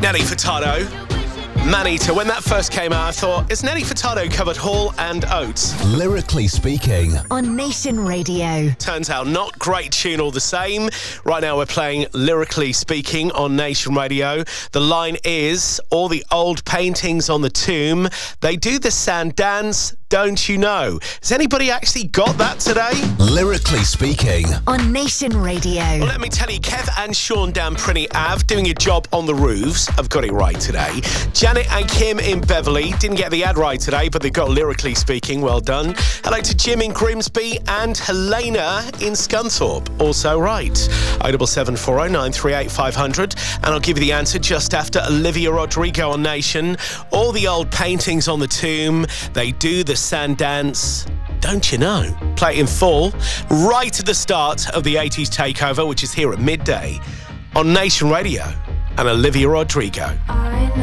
Nelly Furtado, Manita. When that first came out, I thought, has Nelly Furtado covered Hall and Oates? Lyrically Speaking on Nation Radio. Turns out not great tune all the same. Right now we're playing Lyrically Speaking on Nation Radio. The line is, all the old paintings on the tomb, they do the sand dance, don't you know? Has anybody actually got that today? Lyrically Speaking on Nation Radio. Well, let me tell you, Kev and Sean down Prinny Ave doing a job on the roofs. I've got it right today. Janet and Kim in Beverley didn't get the ad right today, but they got Lyrically Speaking. Well done. Hello to Jim in Grimsby and Helena in Scunthorpe. Also right. 07740 938 500. And I'll give you the answer just after Olivia Rodrigo on Nation. All the old paintings on the tomb, they do the sand dance, don't you know? Play it in full right at the start of the 80s takeover, which is here at midday on Nation Radio, and Olivia Rodrigo.